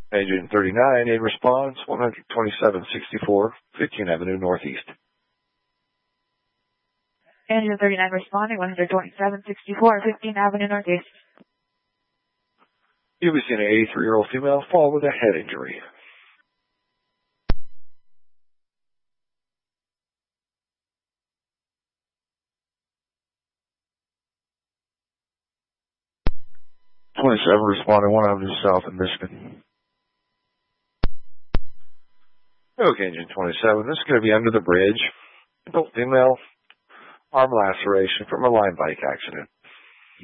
Agent 39, in response, 12764, 15th Avenue Northeast. Agent 39 responding, 12764, 15th Avenue Northeast. You'll be seeing an 83-year-old female fall with a head injury. Responding 1 Avenue South in Michigan. Okay, Engine 27, this is going to be under the bridge. Adult female, arm laceration from a line bike accident.